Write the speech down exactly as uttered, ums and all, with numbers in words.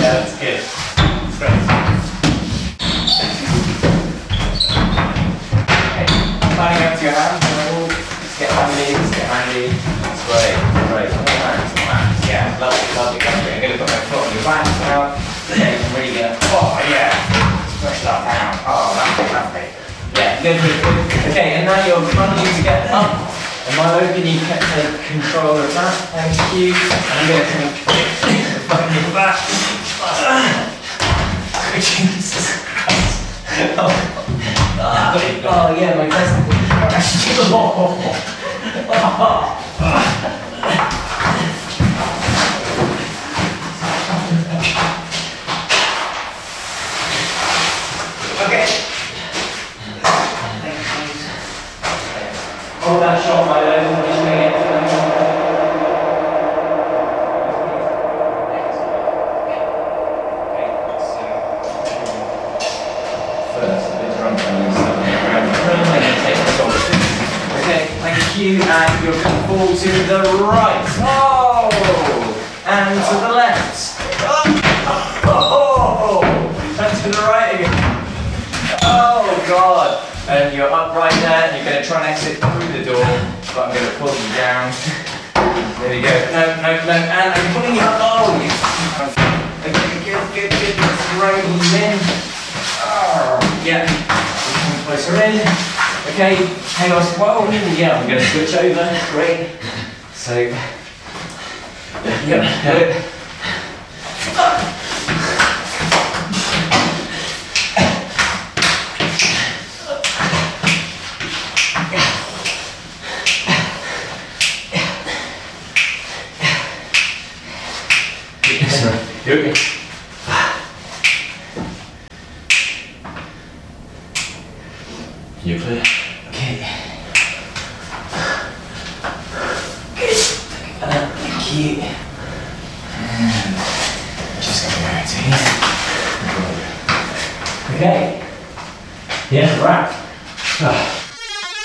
that's good. Great. Okay, planning out to your hands, and all. Let's get handy, let's get handy. That's great, great. More hands, more hands. Yeah, lovely, lovely, lovely. I'm going to put my foot on your back now. Okay, I'm really going to, oh yeah, push that down. Oh, lovely, lovely. Yeah, good, good, good. Okay, and now you're running to get up. And while open, you can take control of that. Thank you. I'm going to take the front of your back. Oh, Jesus Christ. Oh, oh, oh yeah, my testicle. Oh, oh. Okay. Hold that shot, my lord. I'm just going to get to first, a bit drunk on you, so I'm going to take the shot. Okay, thank you, and you're going to fall to the right. Oh! And to the left. Oh! Oh! And to the right again. Oh, God. And you're up right there, and you're going to try and exit through the door, but I'm going to pull you down. There you go. No, no, no, and I'm pulling you up. Oh, you. Okay, good, good, good. Let's roll you in. Oh, yeah. Come closer in. Okay, hang on. Whoa, yeah, I'm going to switch over. Great. So, yeah, got it. You okay? You clear? Okay. Good. Uh, thank you. And just going to go to here. Okay. Yeah, wrap. Ah.